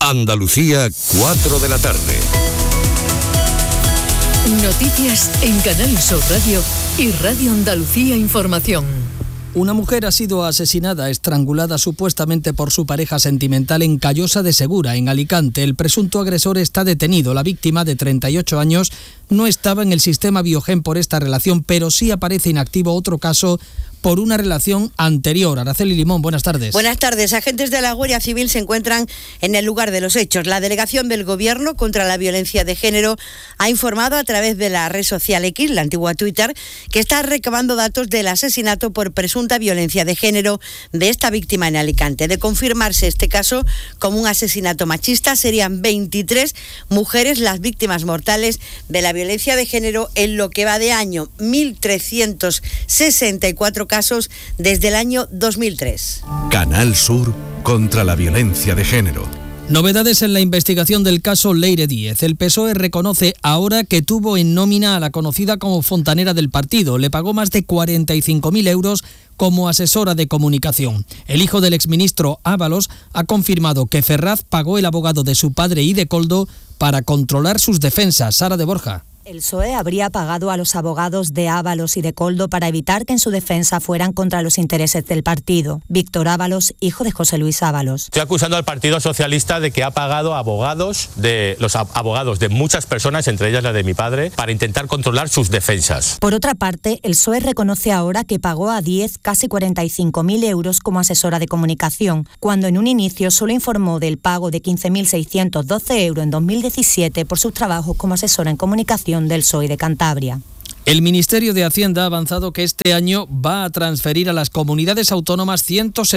Andalucía, 4 de la tarde. Noticias en Canal Sur Radio y Radio Andalucía Información. Una mujer ha sido asesinada, estrangulada supuestamente por su pareja sentimental en Callosa de Segura, en Alicante. El presunto agresor está detenido. La víctima, de 38 años, no estaba en el sistema Biogen por esta relación, pero sí aparece inactivo otro caso por una relación anterior. Araceli Limón, buenas tardes. Buenas tardes. Agentes de la Guardia Civil se encuentran en el lugar de los hechos. La Delegación del Gobierno contra la Violencia de Género ha informado a través de la red social X, la antigua Twitter, que está recabando datos del asesinato por presunta violencia de género de esta víctima en Alicante. De confirmarse este caso como un asesinato machista, serían 23 mujeres las víctimas mortales de la violencia de género en lo que va de año, 1.364 casos desde el año 2003. Canal Sur contra la violencia de género. Novedades en la investigación del caso Leire Díez. El PSOE reconoce ahora que tuvo en nómina a la conocida como fontanera del partido. Le pagó más de 45.000 euros como asesora de comunicación. El hijo del exministro Ábalos ha confirmado que Ferraz pagó el abogado de su padre y de Coldo para controlar sus defensas. Sara de Borja. El PSOE habría pagado a los abogados de Ábalos y de Coldo para evitar que en su defensa fueran contra los intereses del partido. Víctor Ábalos, hijo de José Luis Ábalos. Estoy acusando al Partido Socialista de que ha pagado abogados de muchas personas, entre ellas la de mi padre, para intentar controlar sus defensas. Por otra parte, el PSOE reconoce ahora que pagó a Díez casi 45.000 euros como asesora de comunicación, cuando en un inicio solo informó del pago de 15.612 euros en 2017 por sus trabajos como asesora en comunicación del PSOE de Cantabria. El Ministerio de Hacienda ha avanzado que este año va a transferir a las comunidades autónomas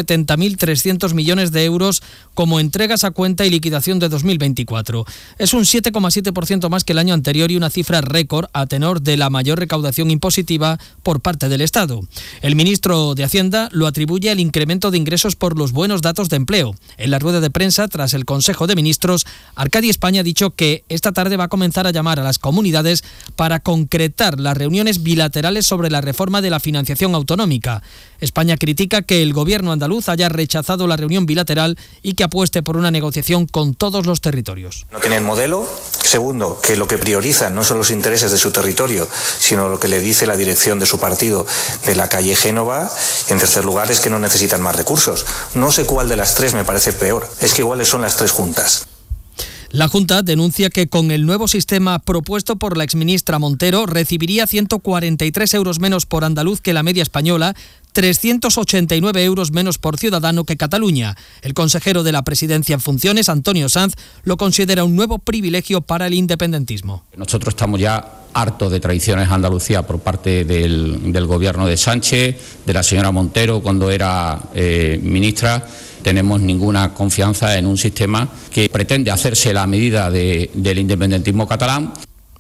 170.300 millones de euros como entregas a cuenta y liquidación de 2024. Es un 7,7% más que el año anterior y una cifra récord a tenor de la mayor recaudación impositiva por parte del Estado. El ministro de Hacienda lo atribuye al incremento de ingresos por los buenos datos de empleo. En la rueda de prensa, tras el Consejo de Ministros, Arcadi España ha dicho que esta tarde va a comenzar a llamar a las comunidades para concretar las reuniones bilaterales sobre la reforma de la financiación autonómica. España critica que el gobierno andaluz haya rechazado la reunión bilateral y que apueste por una negociación con todos los territorios. No tienen modelo. Segundo, que lo que priorizan no son los intereses de su territorio, sino lo que le dice la dirección de su partido de la calle Génova. Y en tercer lugar, es que no necesitan más recursos. No sé cuál de las tres me parece peor. Es que iguales son las tres juntas. La Junta denuncia que con el nuevo sistema propuesto por la exministra Montero recibiría 143 euros menos por andaluz que la media española, 389 euros menos por ciudadano que Cataluña. El consejero de la Presidencia en funciones, Antonio Sanz, lo considera un nuevo privilegio para el independentismo. Nosotros estamos ya hartos de traiciones a Andalucía por parte del gobierno de Sánchez, de la señora Montero cuando era ministra. Tenemos ninguna confianza en un sistema que pretende hacerse la medida del independentismo catalán.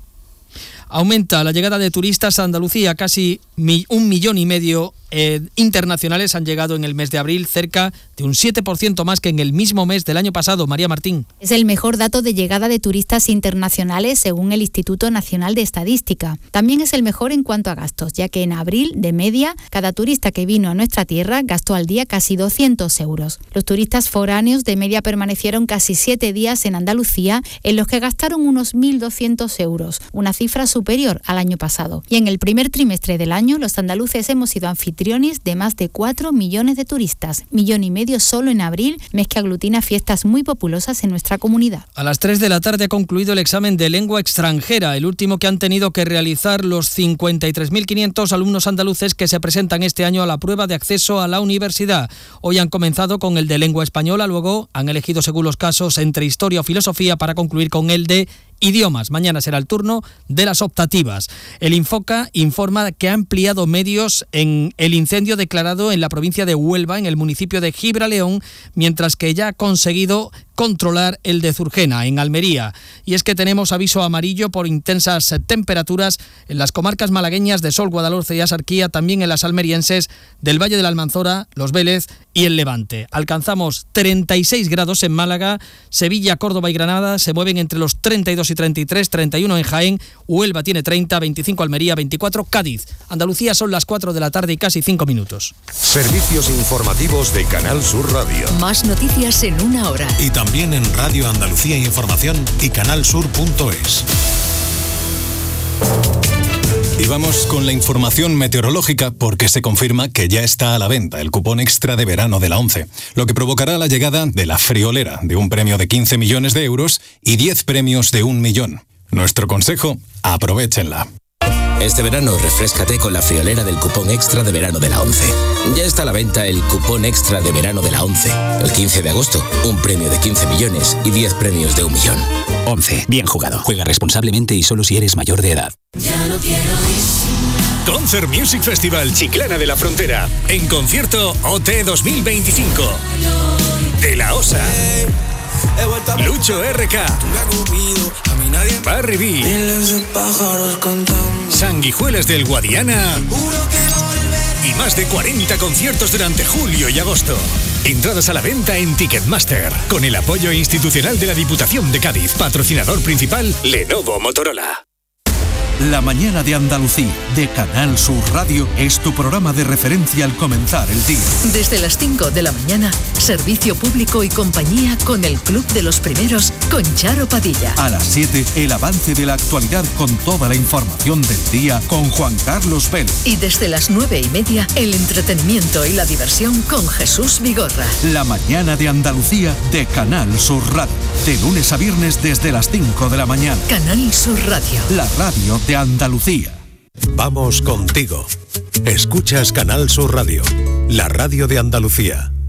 Aumenta la llegada de turistas a Andalucía, casi 1,5 millones internacionales han llegado en el mes de abril, cerca de un 7% más que en el mismo mes del año pasado. María Martín. Es el mejor dato de llegada de turistas internacionales según el Instituto Nacional de Estadística. También es el mejor en cuanto a gastos, ya que en abril, de media, cada turista que vino a nuestra tierra gastó al día casi 200 euros. Los turistas foráneos de media permanecieron casi 7 días en Andalucía, en los que gastaron unos 1.200 euros, una cifra superior al año pasado. Y en el primer trimestre del año, los andaluces hemos sido anfitriones de más de 4 millones de turistas, 1,5 millones solo en abril, mes que aglutina fiestas muy populosas en nuestra comunidad. A las 3 de la tarde ha concluido el examen de lengua extranjera, el último que han tenido que realizar los 53.500 alumnos andaluces que se presentan este año a la prueba de acceso a la universidad. Hoy han comenzado con el de lengua española, luego han elegido según los casos entre historia o filosofía para concluir con el de idiomas. Mañana será el turno de las optativas. El Infoca informa que ha ampliado medios en el incendio declarado en la provincia de Huelva, en el municipio de Gibraleón, mientras que ya ha conseguido controlar el de Zurgena, en Almería. Y es que tenemos aviso amarillo por intensas temperaturas en las comarcas malagueñas de Sol, Guadalhorce y Axarquía, también en las almerienses del Valle de la Almanzora, Los Vélez y el Levante. Alcanzamos 36 grados en Málaga, Sevilla, Córdoba y Granada se mueven entre los 32 y y 33, 31 en Jaén, Huelva tiene 30, 25 Almería, 24 Cádiz. Andalucía son las 4 de la tarde y casi 5 minutos. Servicios informativos de Canal Sur Radio. Más noticias en una hora. Y también en Radio Andalucía Información y canalsur.es. Y vamos con la información meteorológica porque se confirma que ya está a la venta el cupón extra de verano de la ONCE, lo que provocará la llegada de la friolera de un premio de 15 millones de euros y 10 premios de 1 millón. Nuestro consejo, aprovéchenla. Este verano refréscate con la friolera del cupón extra de verano de la ONCE. Ya está a la venta el cupón extra de verano de la ONCE. El 15 de agosto, un premio de 15 millones y 10 premios de 1 millón. ONCE, bien jugado. Juega responsablemente y solo si eres mayor de edad. Ya no quiero ir. Concert Music Festival Chiclana de la Frontera. En concierto OT 2025. De la Osa. Lucho RK, Barry B, Sanguijuelas del Guadiana y más de 40 conciertos durante julio y agosto. Entradas a la venta en Ticketmaster, con el apoyo institucional de la Diputación de Cádiz. Patrocinador principal, Lenovo Motorola. La mañana de Andalucía, de Canal Sur Radio, es tu programa de referencia al comenzar el día. Desde las 5 de la mañana, servicio público y compañía con el Club de los Primeros, con Charo Padilla. A las 7, el avance de la actualidad con toda la información del día con Juan Carlos Vélez. Y desde las 9:30, el entretenimiento y la diversión con Jesús Vigorra. La mañana de Andalucía, de Canal Sur Radio. De lunes a viernes desde las 5 de la mañana. Canal Sur Radio. La radio de Andalucía. Vamos contigo. Escuchas Canal Sur Radio, la radio de Andalucía.